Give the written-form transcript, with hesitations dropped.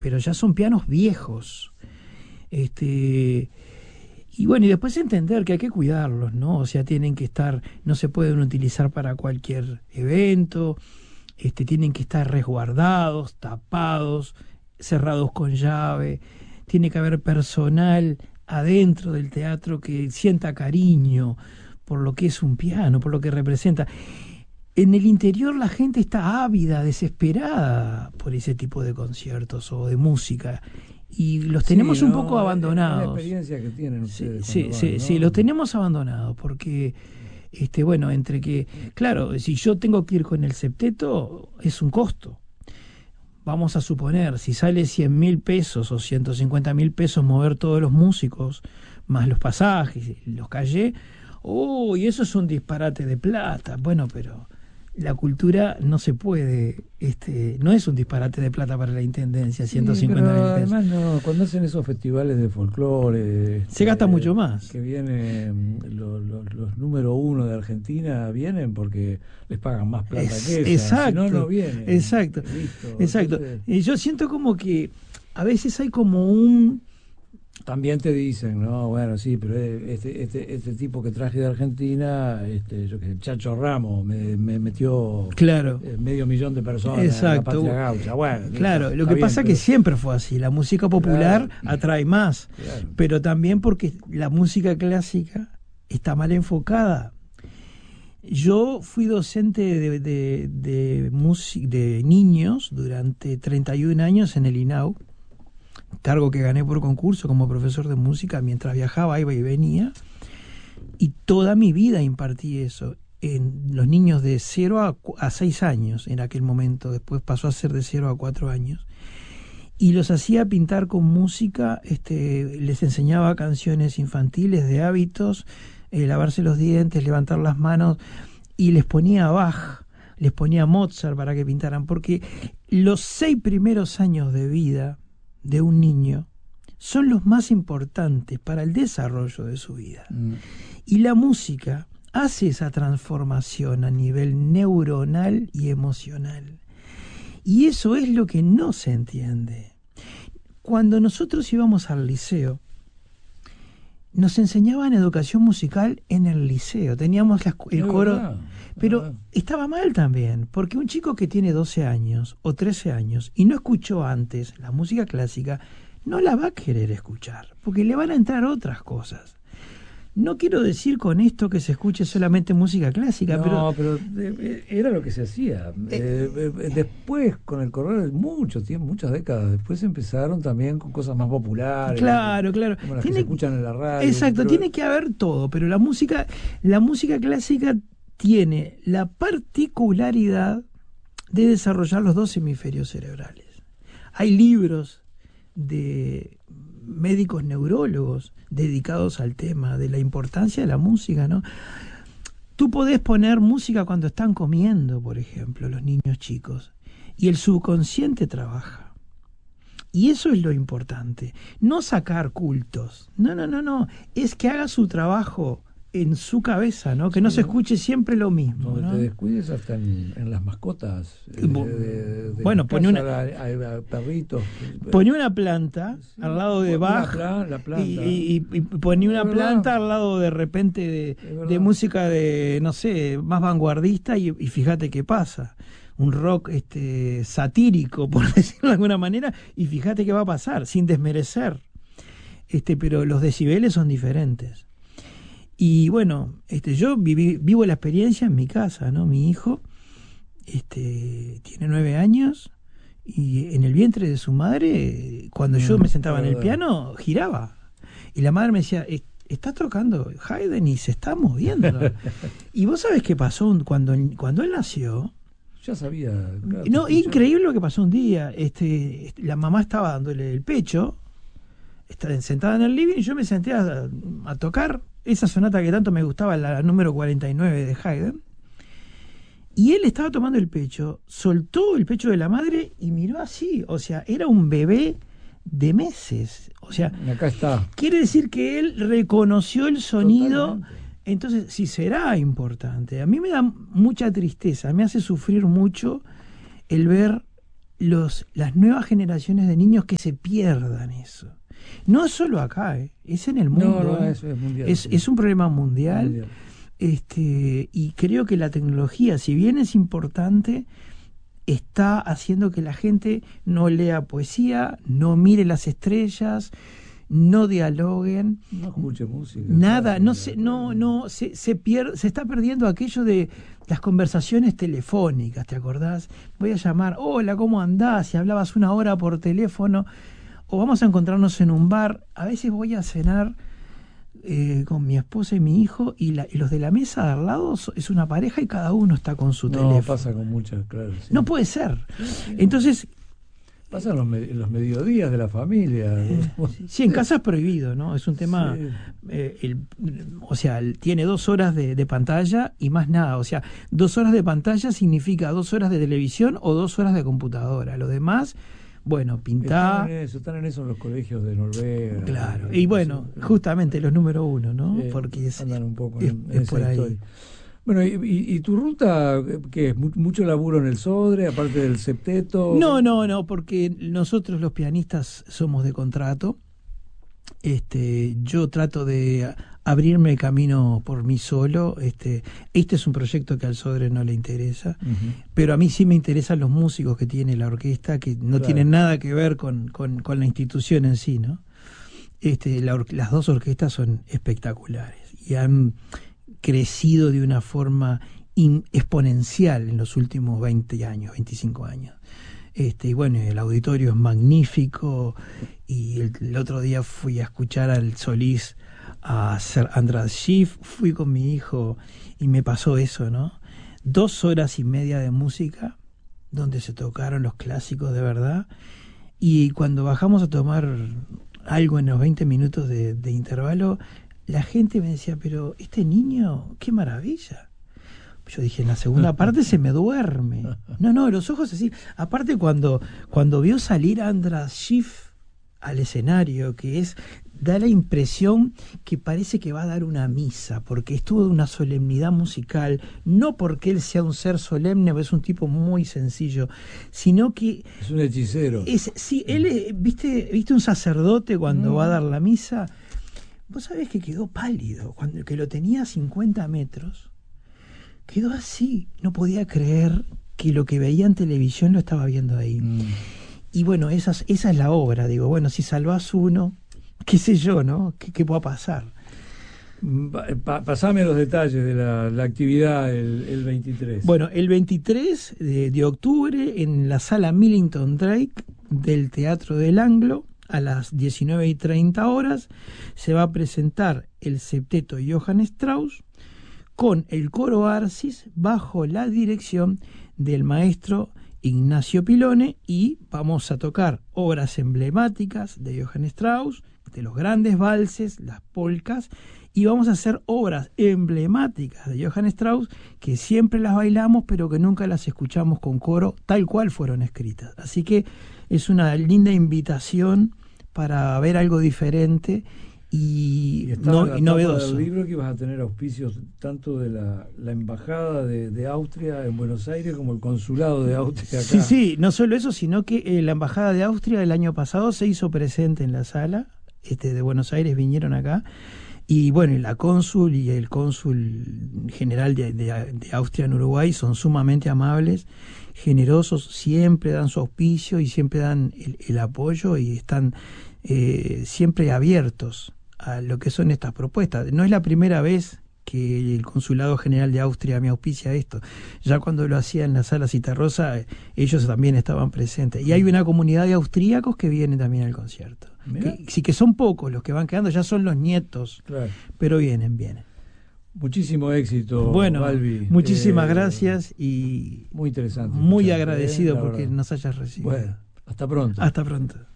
pero ya son pianos viejos. Y bueno, y después entender que hay que cuidarlos, ¿no? O sea, tienen que estar, no se pueden utilizar para cualquier evento, tienen que estar resguardados, tapados, cerrados con llave. Tiene que haber personal adentro del teatro que sienta cariño por lo que es un piano, por lo que representa. En el interior la gente está ávida, desesperada por ese tipo de conciertos o de música. Y los tenemos un poco abandonados. Es la experiencia que tienen ustedes. Sí, los tenemos abandonados porque, bueno, entre que, claro, si yo tengo que ir con el septeto, es un costo. Vamos a suponer, si sale 100.000 pesos o 150.000 pesos mover todos los músicos, más los pasajes, los callés, y eso es un disparate de plata. Bueno, pero la cultura no se puede, no es un disparate de plata para la intendencia, 150.000 pesos. Además, cuando hacen esos festivales de folclore, se gasta mucho más. Que vienen los número uno de Argentina, vienen porque les pagan más plata que esa. Exacto, si no vienen. Exacto. Entonces, y yo siento como que a veces hay como un... También te dicen, ¿no? Bueno, sí, pero este tipo que traje de Argentina, yo que sé, Chacho Ramos, me metió medio millón de personas en la Patria Gaucha. Bueno, claro, lo que pasa es que siempre fue así. La música popular atrae más, pero también porque la música clásica está mal enfocada. Yo fui docente de niños durante 31 años en el INAU, cargo que gané por concurso como profesor de música. Mientras viajaba, iba y venía, y toda mi vida impartí eso en los niños de 0 a 6 años en aquel momento. Después pasó a ser de 0 a 4 años y los hacía pintar con música. Les enseñaba canciones infantiles de hábitos, lavarse los dientes, levantar las manos, y les ponía Bach, les ponía Mozart para que pintaran, porque los 6 primeros años de vida de un niño son los más importantes para el desarrollo de su vida. Y la música hace esa transformación a nivel neuronal y emocional. Y eso es lo que no se entiende. Cuando nosotros íbamos al liceo, nos enseñaban educación musical en el liceo. Teníamos el coro, pero estaba mal también, porque un chico que tiene 12 años o 13 años y no escuchó antes la música clásica, no la va a querer escuchar, porque le van a entrar otras cosas. No quiero decir con esto que se escuche solamente música clásica, pero era lo que se hacía. Después, con el correr de mucho tiempo, muchas décadas después, empezaron también con cosas más populares. Claro. Como las que se escuchan en la radio. Exacto, tiene que haber todo, pero la música clásica tiene la particularidad de desarrollar los 2 hemisferios cerebrales. Hay libros de médicos neurólogos dedicados al tema de la importancia de la música, ¿no? Tú podés poner música cuando están comiendo, por ejemplo, los niños chicos, y el subconsciente trabaja. Y eso es lo importante. No sacar cultos. No. Es que haga su trabajo en su cabeza, ¿no? Que no se escuche siempre lo mismo, donde ¿no? te descuides hasta en las mascotas. Bueno, pone perritos. Ponía una planta al lado de Bach, la planta. Y ponía una planta al lado de repente de música de, no sé, más vanguardista, y fíjate qué pasa. Un rock satírico, por decirlo de alguna manera, y fíjate qué va a pasar, sin desmerecer. Pero los decibeles son diferentes. Y bueno, yo vivo la experiencia en mi casa, ¿no? Mi hijo tiene 9 años y en el vientre de su madre, cuando yo me sentaba en el piano, giraba. Y la madre me decía, está tocando Haydn y se está moviendo. Y vos sabés qué pasó cuando él nació. Ya sabía. Claro, no, increíble lo que pasó un día. La mamá estaba dándole el pecho, sentada en el living, y yo me senté a tocar esa sonata que tanto me gustaba, la número 49 de Haydn, y él estaba tomando el pecho, soltó el pecho de la madre y miró así, o sea, era un bebé de meses, o sea, acá está. Quiere decir que él reconoció el sonido. Totalmente. Entonces sí será importante. A mí me da mucha tristeza, me hace sufrir mucho el ver las nuevas generaciones de niños que se pierdan eso. No es solo acá, es en el mundo. No, eso es mundial. Es un problema mundial. Y creo que la tecnología, si bien es importante, está haciendo que la gente no lea poesía, no mire las estrellas, no dialoguen, no escuche música, nada, se pierde, se está perdiendo aquello de las conversaciones telefónicas, ¿te acordás? Voy a llamar, hola, ¿cómo andás? Y hablabas 1 hora por teléfono, o vamos a encontrarnos en un bar. A veces voy a cenar con mi esposa y mi hijo, y los de la mesa de al lado es una pareja y cada uno está con su teléfono. No, pasa con muchas, claro. Sí. No puede ser. Entonces, pasan los mediodías de la familia. Sí, en casa es prohibido, ¿no? Es un tema, sí. O sea, tiene 2 horas de pantalla y más nada. O sea, 2 horas de pantalla significa 2 horas de televisión o 2 horas de computadora. Lo demás, bueno, pintar. Están en eso en los colegios de Noruega. Claro, y bueno, justamente los número 1, ¿no? Porque andan un poco es por ahí. Historia. Bueno, ¿y tu ruta, qué es? ¿Mucho laburo en el Sodre, aparte del septeto? No, porque nosotros los pianistas somos de contrato. Yo trato de abrirme camino por mí solo. Este es un proyecto que al Sodre no le interesa, pero a mí sí me interesan los músicos que tiene la orquesta, que no tienen nada que ver con la institución en sí, ¿no? Las 2 orquestas son espectaculares y han crecido de una forma exponencial en los últimos 20 años, 25 años. Y bueno, el auditorio es magnífico, y el otro día fui a escuchar al Solís, a Sir András Schiff, fui con mi hijo y me pasó eso, ¿no? 2 horas y media de música donde se tocaron los clásicos de verdad, y cuando bajamos a tomar algo en los 20 minutos de intervalo, la gente me decía, pero este niño, qué maravilla. Yo dije, en la segunda parte se me duerme. No, los ojos así. Aparte cuando vio salir a András Schiff al escenario, da la impresión que parece que va a dar una misa, porque es toda una solemnidad musical, no porque él sea un ser solemne, es un tipo muy sencillo, sino que es un hechicero. Sí, él, ¿viste un sacerdote cuando va a dar la misa? Vos sabés que quedó pálido, que lo tenía a 50 metros, quedó así, no podía creer que lo que veía en televisión lo estaba viendo ahí. Y bueno, esa es la obra, digo, bueno, si salvás uno, qué sé yo, ¿no? ¿Qué pueda pasar? Pasame los detalles de la actividad el 23. Bueno, el 23 de octubre en la sala Millington Drake del Teatro del Anglo, a las 19:30 se va a presentar el septeto Johann Strauss con el coro Arcis bajo la dirección del maestro Ignacio Pilone, y vamos a tocar obras emblemáticas de Johann Strauss, de los grandes valses, las polcas, y vamos a hacer obras emblemáticas de Johann Strauss que siempre las bailamos pero que nunca las escuchamos con coro tal cual fueron escritas. Así que es una linda invitación para ver algo diferente y novedoso. Del libro que ibas a tener auspicios tanto de la embajada de Austria en Buenos Aires como el consulado de Austria acá. Sí, no solo eso, sino que la embajada de Austria el año pasado se hizo presente en la sala, de Buenos Aires vinieron acá, y bueno, la cónsul y el cónsul general de Austria en Uruguay son sumamente amables, generosos, siempre dan su auspicio y siempre dan el apoyo, y están siempre abiertos a lo que son estas propuestas. No es la primera vez que el Consulado General de Austria me auspicia esto. Ya cuando lo hacía en la Sala Citarrosa, ellos también estaban presentes. Y hay una comunidad de austríacos que vienen también al concierto. Sí, que son pocos los que van quedando, ya son los nietos, claro. Pero vienen. Muchísimo éxito, bueno, Balbi. Muchísimas gracias y muy interesante. Muy agradecido porque nos hayas recibido. Bueno, hasta pronto. Hasta pronto.